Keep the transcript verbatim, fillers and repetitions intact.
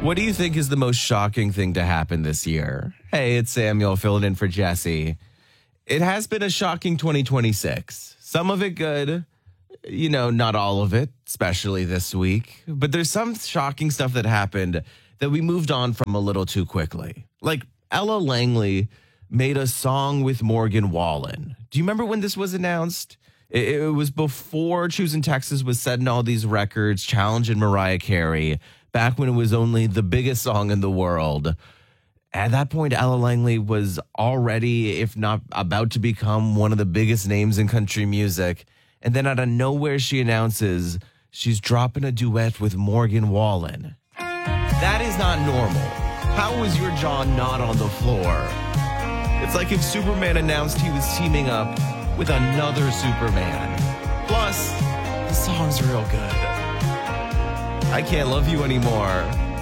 What do you think is the most shocking thing to happen this year? Hey, it's Samuel filling in for Jesse. It has been a shocking twenty twenty-six. Some of it good, you know, not all of it, especially this week. But there's some shocking stuff that happened that we moved on from a little too quickly. Like Ella Langley made a song with Morgan Wallen. Do you remember when this was announced? It, it was before Choosing Texas was setting all these records, challenging Mariah Carey, back when it was only the biggest song in the world. At that point, Ella Langley was already, if not about to become, one of the biggest names in country music. And then out of nowhere, she announces she's dropping a duet with Morgan Wallen. That is not normal. How was your jaw not on the floor? It's like if Superman announced he was teaming up with another Superman. Plus, the song's real good. I Can't Love You Anymore